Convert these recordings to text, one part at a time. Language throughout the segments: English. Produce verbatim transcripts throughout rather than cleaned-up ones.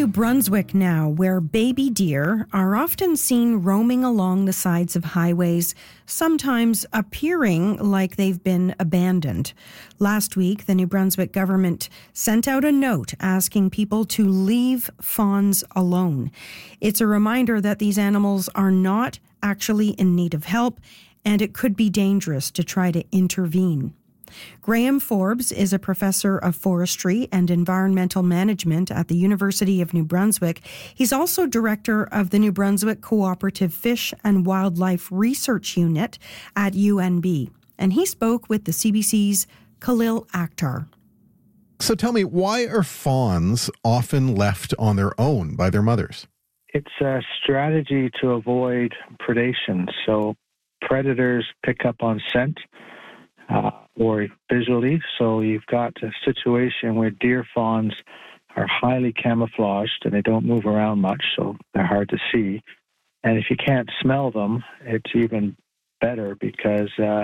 New Brunswick now, where baby deer are often seen roaming along the sides of highways, sometimes appearing like they've been abandoned. Last week, the New Brunswick government sent out a note asking people to leave fawns alone. It's a reminder that these animals are not actually in need of help, and it could be dangerous to try to intervene. Graham Forbes is a professor of forestry and environmental management at the University of New Brunswick. He's also director of the New Brunswick Cooperative Fish and Wildlife Research Unit at U N B. And he spoke with the C B C's Khalil Akhtar. So tell me, why are fawns often left on their own by their mothers? It's a strategy to avoid predation. So predators pick up on scent uh, or visually. So you've got a situation where deer fawns are highly camouflaged and they don't move around much, so they're hard to see. And if you can't smell them, it's even better because uh,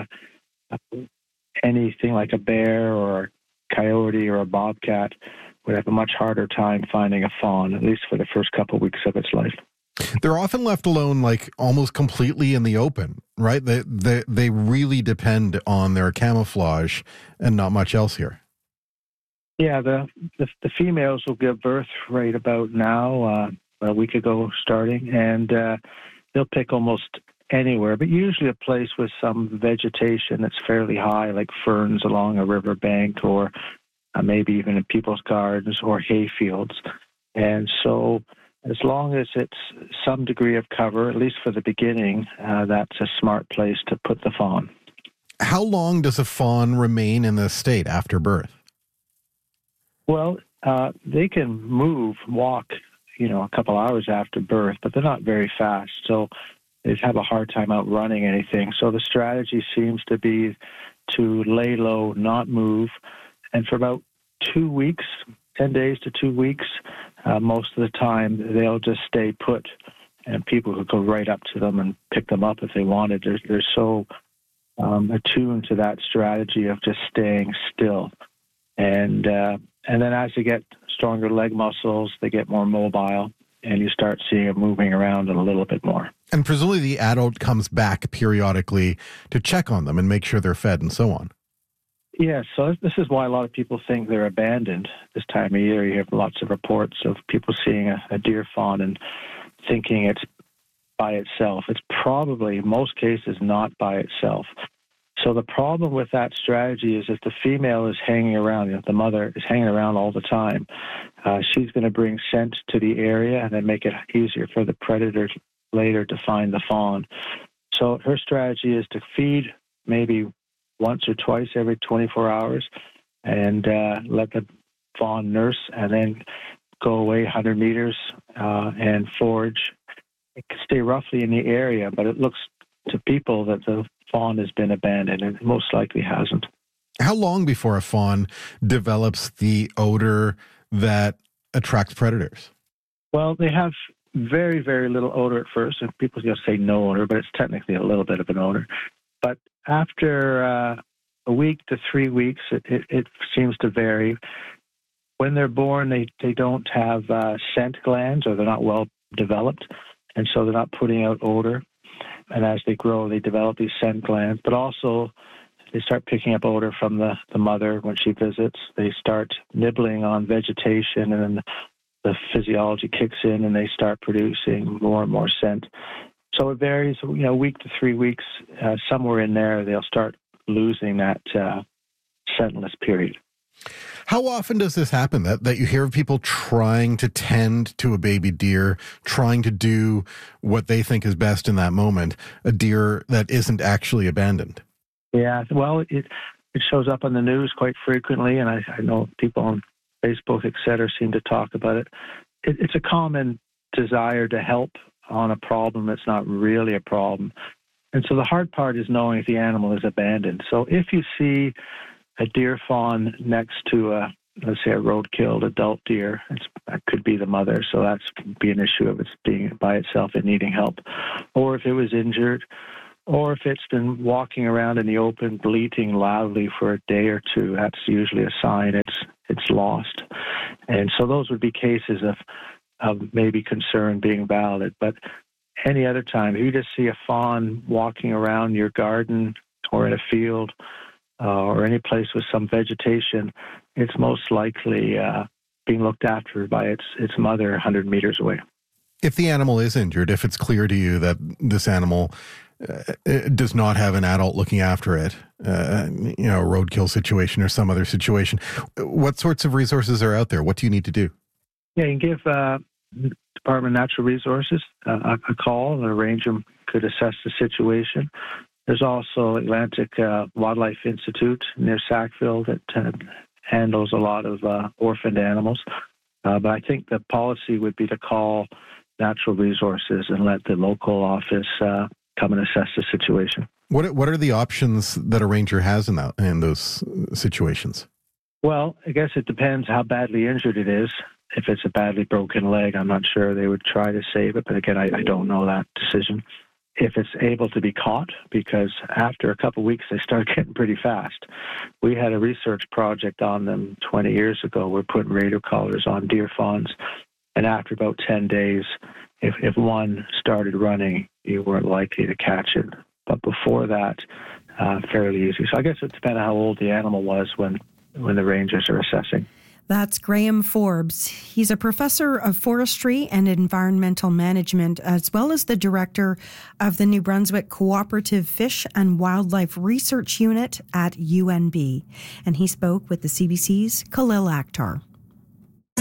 anything like a bear or a coyote or a bobcat would have a much harder time finding a fawn, at least for the first couple of weeks of its life. They're often left alone, like almost completely in the open, right? They, they, they really depend on their camouflage and not much else here. Yeah, the, the, the females will give birth right about now, uh, a week ago starting, and uh, they'll pick almost anywhere, but usually a place with some vegetation that's fairly high, like ferns along a river bank or uh, maybe even in people's gardens or hay fields. And so as long as it's some degree of cover, at least for the beginning, uh, that's a smart place to put the fawn. How long does a fawn remain in the state after birth? Well, uh, they can move, walk, you know, a couple hours after birth, but they're not very fast. So they have a hard time outrunning anything. So the strategy seems to be to lay low, not move, and for about two weeks, ten days to two weeks, uh, most of the time they'll just stay put, and people could go right up to them and pick them up if they wanted. They're, they're so um, attuned to that strategy of just staying still. And uh, and then as they get stronger leg muscles, they get more mobile, and you start seeing them moving around a little bit more. And presumably the adult comes back periodically to check on them and make sure they're fed and so on. Yeah, so this is why a lot of people think they're abandoned this time of year. You have lots of reports of people seeing a, a deer fawn and thinking it's by itself. It's probably, in most cases, not by itself. So the problem with that strategy is if the female is hanging around, you know, the mother is hanging around all the time, uh, she's going to bring scent to the area and then make it easier for the predator later to find the fawn. So her strategy is to feed maybe once or twice every twenty-four hours and uh, let the fawn nurse and then go away one hundred meters uh, and forage. It can stay roughly in the area, but it looks to people that the fawn has been abandoned, and it most likely hasn't. How long before a fawn develops the odor that attracts predators? Well, they have very, very little odor at first, and people just say no odor, but it's technically a little bit of an odor. But after uh, a week to three weeks, it, it, it seems to vary. When they're born, they, they don't have uh, scent glands, or they're not well developed, and so they're not putting out odor. And as they grow, they develop these scent glands, but also they start picking up odor from the, the mother when she visits. They start nibbling on vegetation, and then the physiology kicks in, and they start producing more and more scent. So it varies, you know, week to three weeks. Uh, somewhere in there, they'll start losing that uh, scentless period. How often does this happen, that, that you hear of people trying to tend to a baby deer, trying to do what they think is best in that moment, a deer that isn't actually abandoned? Yeah, well, it it shows up on the news quite frequently, and I, I know people on Facebook, et cetera, seem to talk about it. it. It's a common desire to help on a problem that's not really a problem. And so the hard part is knowing if the animal is abandoned. So if you see a deer fawn next to a, let's say, a road-killed adult deer, it's, that could be the mother, so that's be an issue of it being by itself and needing help. Or if it was injured, or if it's been walking around in the open, bleating loudly for a day or two, that's usually a sign it's it's lost. And so those would be cases of of maybe concern being valid. But any other time, if you just see a fawn walking around your garden or in a field uh, or any place with some vegetation, it's most likely uh, being looked after by its its mother one hundred meters away. If the animal is injured, if it's clear to you that this animal uh, does not have an adult looking after it, uh, you know, a roadkill situation or some other situation, what sorts of resources are out there? What do you need to do? Yeah, you can give uh, Department of Natural Resources uh, a call, and a ranger could assess the situation. There's also Atlantic uh, Wildlife Institute near Sackville that uh, handles a lot of uh, orphaned animals. Uh, but I think the policy would be to call Natural Resources and let the local office uh, come and assess the situation. What What are the options that a ranger has in that in those situations? Well, I guess it depends how badly injured it is. If it's a badly broken leg, I'm not sure they would try to save it. But again, I, I don't know that decision. If it's able to be caught, because after a couple of weeks, they start getting pretty fast. We had a research project on them twenty years ago. We're putting radio collars on deer fawns. And after about ten days, if, if one started running, you weren't likely to catch it. But before that, uh, fairly easy. So I guess it depends on how old the animal was when, when the rangers are assessing. That's Graham Forbes. He's a professor of forestry and environmental management, as well as the director of the New Brunswick Cooperative Fish and Wildlife Research Unit at U N B. And he spoke with the C B C's Khalil Akhtar.